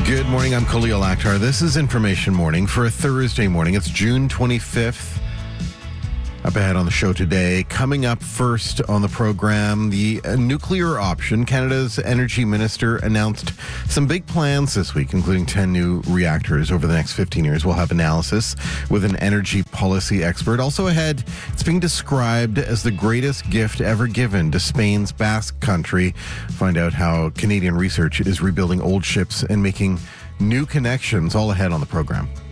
Good morning, I'm Khalil Akhtar. This is Information Morning for a Thursday morning. It's June 25th. Up ahead on the show today, coming up first on the program, the nuclear option. Canada's energy minister announced some big plans this week, including 10 new reactors over the next 15 years. We'll have analysis with an energy policy expert. Also ahead, it's being described as the greatest gift ever given to Spain's Basque Country. Find out how Canadian research is rebuilding old ships and making new connections. All ahead on the program.